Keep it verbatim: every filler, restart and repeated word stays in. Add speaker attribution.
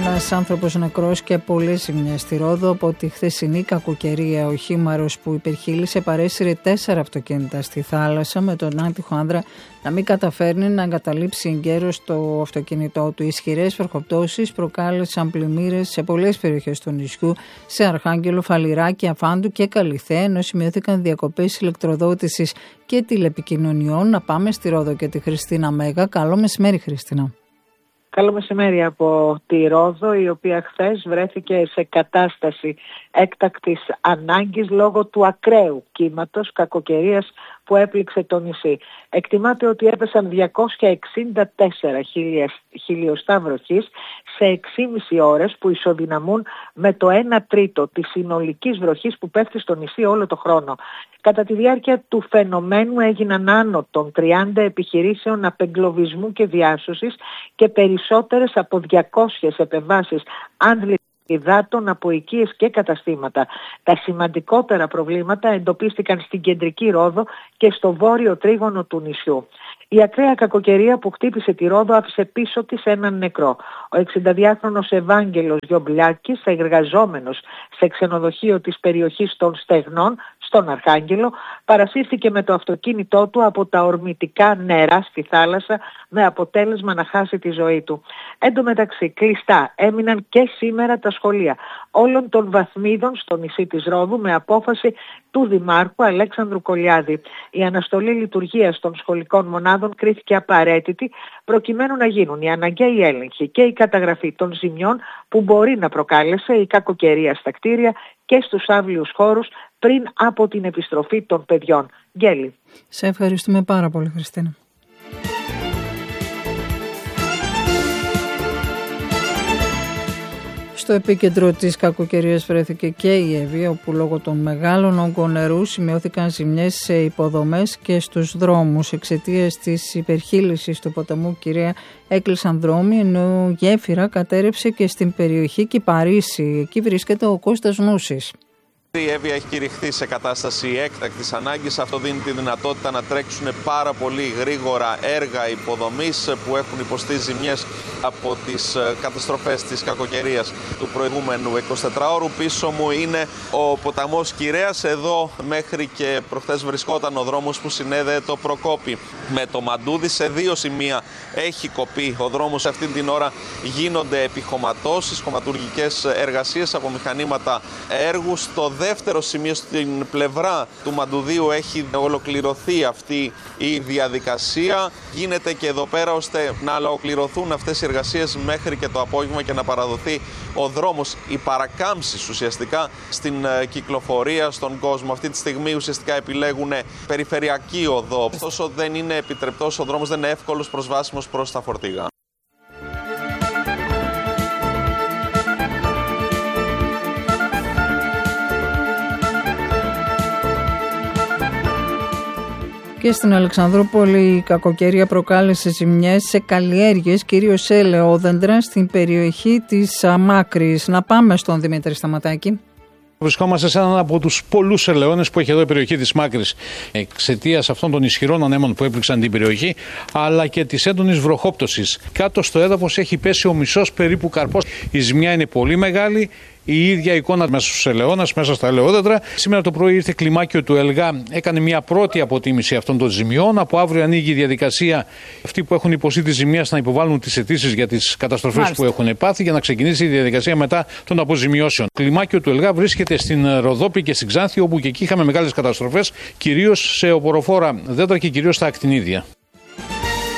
Speaker 1: Ένας άνθρωπος νεκρός και πολλές ζημιές στη Ρόδο από τη χθεσινή κακοκαιρία. Ο χήμαρος που υπερχείλησε παρέσυρε τέσσερα αυτοκίνητα στη θάλασσα, με τον άτυχο άνδρα να μην καταφέρνει να εγκαταλείψει εγκαίρως το αυτοκίνητό του. Οι ισχυρές βροχοπτώσεις προκάλεσαν πλημμύρες σε πολλές περιοχές του νησιού, σε Αρχάγγελο, Φαλιράκι, Αφάντου και Καλιθέα, ενώ σημειώθηκαν διακοπές ηλεκτροδότησης και τηλεπικοινωνιών. Να πάμε στη Ρόδο και τη Χριστίνα Μέγα. Καλό μεσημέρι, Χριστίνα.
Speaker 2: Καλό μεσημέρι από τη Ρόδο, η οποία χθες βρέθηκε σε κατάσταση έκτακτης ανάγκης λόγω του ακραίου κύματος κακοκαιρίας που έπληξε το νησί. Εκτιμάται ότι έπεσαν διακόσια εξήντα τέσσερα χιλιοστά βροχής σε έξι και μισή ώρες, που ισοδυναμούν με το ένα τρίτο της συνολικής βροχής που πέφτει στο νησί όλο το χρόνο. Κατά τη διάρκεια του φαινομένου έγιναν άνω των τριάντα επιχειρήσεων απεγκλωβισμού και διάσωσης και περισσότερες από διακόσιες επεμβάσεις άνδρων υδάτων από οικίες και καταστήματα. Τα σημαντικότερα προβλήματα εντοπίστηκαν στην κεντρική Ρόδο και στο βόρειο τρίγωνο του νησιού. Η ακραία κακοκαιρία που χτύπησε τη Ρόδο άφησε πίσω της έναν νεκρό. Ο εξηνταδυάχρονος Ευάγγελος Γιομπλιάκης, εργαζόμενος σε ξενοδοχείο της περιοχής των Στεγνών, στον Αρχάγγελο, παρασύρθηκε με το αυτοκίνητό του από τα ορμητικά νερά στη θάλασσα, με αποτέλεσμα να χάσει τη ζωή του. Εν τω μεταξύ, κλειστά έμειναν και σήμερα τα σχολεία όλων των βαθμίδων στο νησί της Ρόδου, με απόφαση του Δημάρχου Αλέξανδρου Κολιάδη. Η αναστολή λειτουργίας των σχολικών μονάδων κρίθηκε απαραίτητη, προκειμένου να γίνουν οι αναγκαίοι έλεγχοι και η καταγραφή των ζημιών που μπορεί να προκάλεσε η κακοκαιρία στα κτίρια και στους άβλιους χώρους πριν από την επιστροφή των παιδιών. Γκέλη.
Speaker 1: Σε ευχαριστούμε πάρα πολύ, Χριστίνα. Στο επίκεντρο της κακοκαιρίας βρέθηκε και η Εύβοια, όπου λόγω των μεγάλων όγκων νερού σημειώθηκαν ζημιές σε υποδομές και στους δρόμους. Εξαιτίας της υπερχείλησης του ποταμού Κυρία έκλεισαν δρόμοι, ενώ γέφυρα κατέρρευσε και στην περιοχή Κυπαρίσι. Εκεί βρίσκεται ο Κώστας Νούσης.
Speaker 3: Η Εύβοια έχει κηρυχθεί σε κατάσταση έκτακτης ανάγκης. Αυτό δίνει τη δυνατότητα να τρέξουν πάρα πολύ γρήγορα έργα υποδομής που έχουν υποστεί ζημιές από τις καταστροφές της κακοκαιρίας του προηγούμενου εικοσιτετράωρου. Πίσω μου είναι ο ποταμός Κυρέας. Εδώ μέχρι και προχθές βρισκόταν ο δρόμος που συνέδεε το Προκόπη με το Μαντούδι. Σε δύο σημεία έχει κοπεί ο δρόμος. Αυτή την ώρα γίνονται επιχωματώσεις, χωματουργικές εργασίες από μηχανήματα έργου. Στο δεύτερο σημείο, στην πλευρά του Μαντουδίου, έχει ολοκληρωθεί αυτή η διαδικασία. Γίνεται και εδώ πέρα ώστε να ολοκληρωθούν αυτές οι εργασίες μέχρι και το απόγευμα και να παραδοθεί ο δρόμος, οι παρακάμψεις ουσιαστικά στην κυκλοφορία στον κόσμο. Αυτή τη στιγμή ουσιαστικά επιλέγουν περιφερειακή οδό. Ωστόσο δεν είναι επιτρεπτός ο δρόμος, δεν είναι εύκολος προσβάσιμος προς τα φορτηγά.
Speaker 1: Και στην Αλεξανδρούπολη η κακοκαιρία προκάλεσε ζημιές σε καλλιέργειες, κυρίως σε ελαιόδεντρα, στην περιοχή της Μάκρης. Να πάμε στον Δημήτρη Σταματάκη.
Speaker 4: Βρισκόμαστε σε έναν από τους πολλούς ελαιώνες που έχει εδώ η περιοχή της Μάκρης, εξαιτίας αυτών των ισχυρών ανέμων που έπληξαν την περιοχή, αλλά και της έντονης βροχόπτωσης. Κάτω στο έδαφος έχει πέσει ο μισός περίπου καρπός. Η ζημιά είναι πολύ μεγάλη. Η ίδια εικόνα μέσα στους ελαιώνες, μέσα στα ελαιόδεντρα. Σήμερα το πρωί ήρθε κλιμάκιο του ΕΛΓΑ, έκανε μια πρώτη αποτίμηση αυτών των ζημιών. Από αύριο ανοίγει η διαδικασία αυτοί που έχουν υποστεί τη ζημία να υποβάλουν τις αιτήσεις για τις καταστροφές Μάλιστα. που έχουν πάθει, για να ξεκινήσει η διαδικασία μετά των αποζημιώσεων. Κλιμάκιο του ΕΛΓΑ βρίσκεται στην Ροδόπη και στην Ξάνθη, όπου και εκεί είχαμε μεγάλες καταστροφές, κυρίως σε οποροφόρα δέντρα και κυρίως στα ακτινίδια.